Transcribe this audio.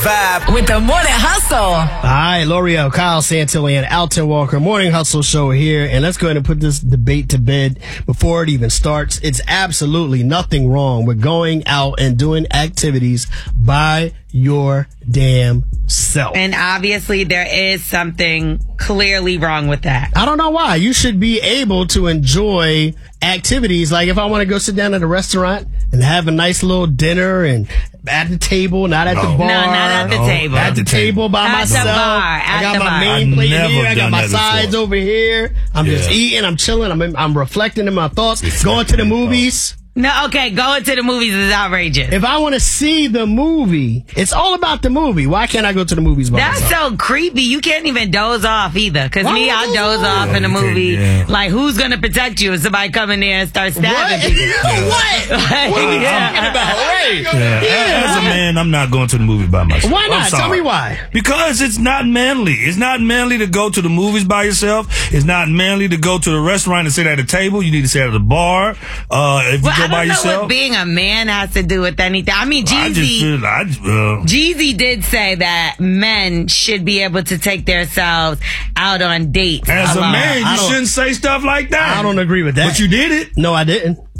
vibe with the Morning Hustle. All right, L'Oreal, Kyle Santilli, and Alton Walker. Morning Hustle show here. And let's go ahead and put this debate to bed before it even starts. It's absolutely nothing wrong with going out and doing activities by your damn self. And obviously there is something clearly wrong with that. I don't know why. You should be able to enjoy activities. Like if I want to go sit down at a restaurant and have a nice little dinner and at the table, not at the bar. No, not at the table. At the table by myself. I got my main plate here. I got my sides over here. I'm just eating. I'm chilling. I'm reflecting in my thoughts. Going to the movies. No, okay, going to the movies is outrageous. If I want to see the movie, it's all about the movie. Why can't I go to the movies by myself? That's so creepy. You can't even doze off either. Because I doze off in the movie. Yeah. Like, who's going to protect you if somebody come in there and start stabbing people? What? What are you talking about? Right. As a man, I'm not going to the movie by myself. Why not? Tell me why. Because it's not manly. It's not manly to go to the movies by yourself. It's not manly to go to the restaurant and sit at a table. You need to sit at a bar. If you I don't know what being a man has to do with anything. I mean, Jeezy did say that men should be able to take themselves out on dates. As a man, you shouldn't say stuff like that. I don't agree with that. But you did it. No, I didn't.